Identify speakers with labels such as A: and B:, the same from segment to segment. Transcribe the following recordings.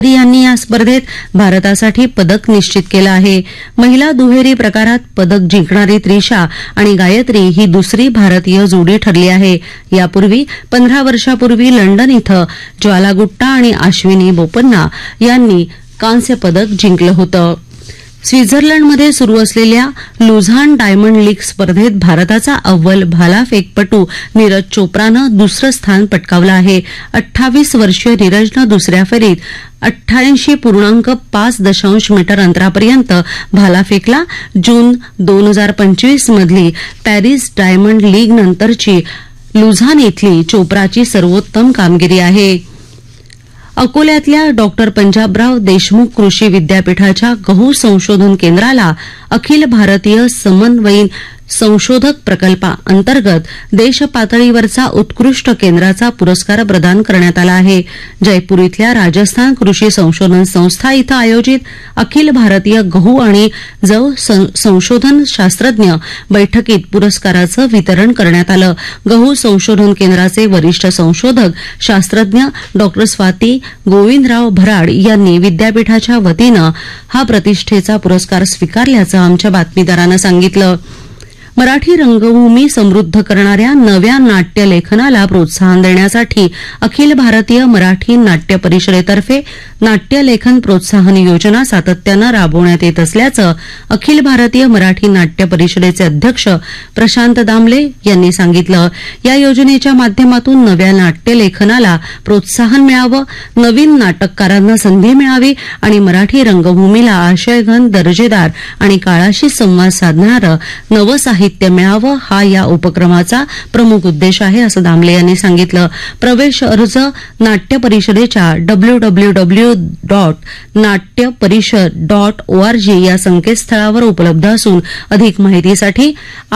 A: यांनी या स्पर्धेत भारतासाठी पदक निश्चित केलं आहे. महिला दुहेरी प्रकारात पदक जिंकणारी त्रिशा आणि गायत्री ही दुसरी भारतीय जोडी ठरली आहे. यापूर्वी 15 वर्षापूर्वी लंडन इथं ज्वाला गुट्टा आणि अश्विनी बोपन्ना यांनी कांस्य पदक जिंकलं होतं. स्वित्झर्लंडमध्ये सुरू असलेल्या लुझान डायमंड लीग स्पर्धेत भारताचा अव्वल भालाफेकपटू नीरज चोप्रानं दुसरं स्थान पटकावलं आहे. 28 वर्षीय नीरजनं दुसऱ्या फेरीत 88.5 मीटर अंतरापर्यंत भाला फेकला. जून 2025 मधली पॅरिस डायमंड लीग नंतरची लुझान इथली चोप्राची सर्वोत्तम कामगिरी आहे. अकोल्यातल्या डॉ पंजाबराव देशमुख कृषी विद्यापीठाच्या गहू संशोधन केंद्राला अखिल भारतीय समन्वयीन संशोधक प्रकल्पाअंतर्गत देशपातळीवरचा उत्कृष्ट केंद्राचा पुरस्कार प्रदान करण्यात आला आहे. जयपूर इथल्या राजस्थान कृषी संशोधन संस्था इथं आयोजित अखिल भारतीय गहू आणि जव संशोधन शास्त्रज्ञ बैठकीत पुरस्काराचं वितरण करण्यात आलं. गहू संशोधन केंद्राचे वरिष्ठ संशोधक शास्त्रज्ञ डॉ स्वाती गोविंदराव भराड यांनी विद्यापीठाच्या वतीनं हा प्रतिष्ठेचा पुरस्कार स्वीकारल्याचं आमच्या बातमीदारानं सांगितलं. मराठी रंगभूमी समृद्ध करणाऱ्या नव्या नाट्यलेखनाला प्रोत्साहन देण्यासाठी अखिल भारतीय मराठी नाट्य परिषदेतर्फे नाट्यलेखन प्रोत्साहन योजना सातत्यानं राबवण्यात येत असल्याचं अखिल भारतीय मराठी नाट्य परिषदेचे अध्यक्ष प्रशांत दामले यांनी सांगितलं. या योजनेच्या माध्यमातून नव्या नाट्यलेखनाला प्रोत्साहन मिळावं, नवीन नाटककारांना संधी मिळावी आणि मराठी रंगभूमीला आशयघन, दर्जेदार आणि काळाशी संवाद साधणारं नवं साहित्य मिळावं हा या उपक्रमाचा प्रमुख उद्देश आहे, असं दामले यांनी सांगितलं. प्रवेश अर्ज नाट्य परिषदेच्या www.natyparishad.org या संकेतस्थळावर उपलब्ध असून अधिक माहितीसाठी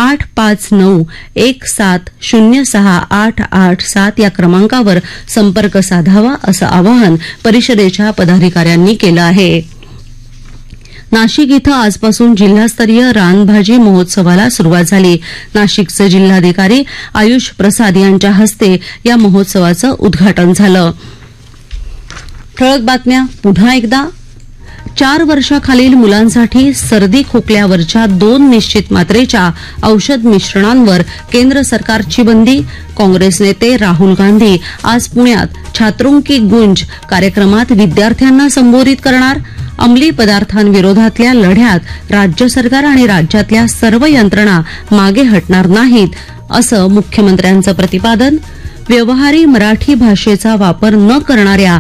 A: 8591706887 या क्रमांकावर संपर्क साधावा असं आवाहन परिषदेच्या पदाधिकाऱ्यांनी केलं आहे. नाशिक इथं आजपासून जिल्हास्तरीय रानभाजी महोत्सवाला सुरुवात झाली. नाशिकचे जिल्हाधिकारी आयुष प्रसाद यांच्या हस्ते या महोत्सवाचं उद्घाटन झालं. ठळक बातम्या पुन्हा एकदा. 4 वर्षाखालील मुलांसाठी सर्दी खोकल्यावरच्या 2 निश्चित मात्रेच्या औषध मिश्रणांवर केंद्र सरकारची बंदी. काँग्रेस नेते राहुल गांधी आज पुण्यात छात्रों की गुंज कार्यक्रमात विद्यार्थ्यांना संबोधित करणार. अंमली पदार्थांविरोधातल्या लढ्यात राज्य सरकार आणि राज्यातल्या सर्व यंत्रणा मागे हटणार नाहीत, असं मुख्यमंत्र्यांचं प्रतिपादन. व्यवहारी मराठी भाषेचा वापर न करणाऱ्या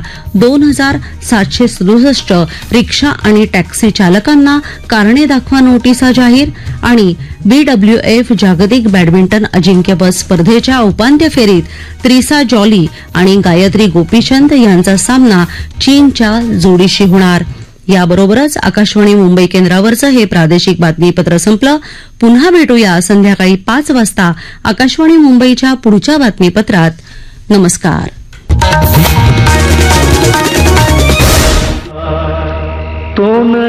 A: 2767 रिक्षा आणि टॅक्सी चालकांना कारणे दाखवा नोटिसा जाहीर. आणि BWF जागतिक बॅडमिंटन अजिंक्यपद स्पर्धेच्या उपांत्य फेरीत त्रिसा जॉली आणि गायत्री गोपीचंद यांचा सामना चीनच्या जोडीशी होणार. याबरोबरच आकाशवाणी मुंबई केंद्रावरचं हे प्रादेशिक बातमीपत्र संपलं. पुन्हा भेटूया संध्याकाळी 5 वाजता आकाशवाणी मुंबईच्या पुढच्या बातमीपत्रात. नमस्कार. तो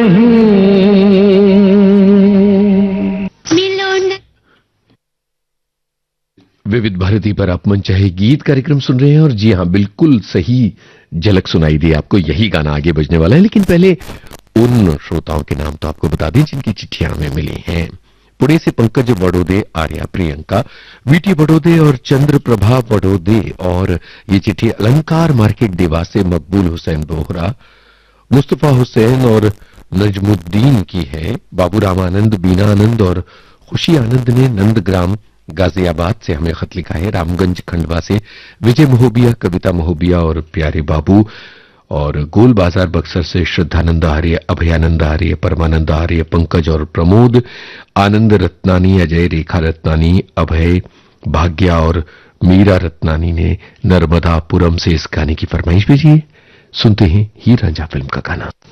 B: विविध भारती पर आप मनचाहे गीत कार्यक्रम सुन रहे हैं और जी हां, बिल्कुल सही झलक सुनाई दी आपको. यही गाना आगे बजने वाला है, लेकिन पहले उन श्रोताओं के नाम तो आपको बता दें जिनकी चिट्ठियां हमें मिली हैं. पुणे से पंकज बड़ोदे, आर्या प्रियंका, वीटी बड़ोदे और चंद्र प्रभा बड़ोदे. और ये चिट्ठी अलंकार मार्केट देवास से मकबूल हुसैन बोहरा, मुस्तफा हुसैन और नजमुद्दीन की है. बाबूराम आनंद, बीना आनंद और खुशी आनंद ने नंदग्राम गाजियाबाद से हमें खत लिखा है. रामगंज खंडवा से विजय महोबिया, कविता महोबिया और प्यारे बाबू. और गोल बाजार बक्सर से श्रद्धानंद आर्य, अभयानंद आर्य, परमानंद आर्य, पंकज और प्रमोद, आनंद रत्नानी, अजय, रेखा रत्नानी, अभय, भाग्या और मीरा रत्नानी ने नर्मदापुरम से इस गाने की फरमाइश भेजी है. सुनते हैं हीर रांझा फिल्म का गाना.